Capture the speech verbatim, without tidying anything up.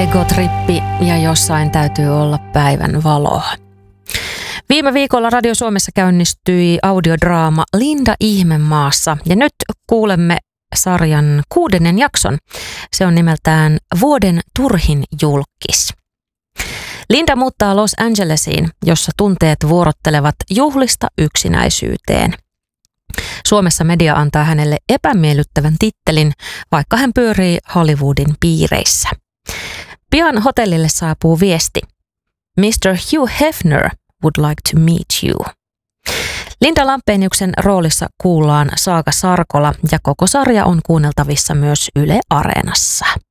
egotrippi ja jossain täytyy olla päivän valoa. Viime viikolla Radio Suomessa käynnistyi audiodraama Linda Ihmemaassa ja nyt kuulemme sarjan kuudennen jakson. Se on nimeltään Vuoden turhin julkkis. Linda muuttaa Los Angelesiin, jossa tunteet vuorottelevat juhlista yksinäisyyteen. Suomessa media antaa hänelle epämiellyttävän tittelin, vaikka hän pyörii Hollywoodin piireissä. Pian hotellille saapuu viesti. mister Hugh Hefner would like to meet you. Linda Lampeniuksen roolissa kuullaan Saga Sarkola ja koko sarja on kuunneltavissa myös Yle Areenassa.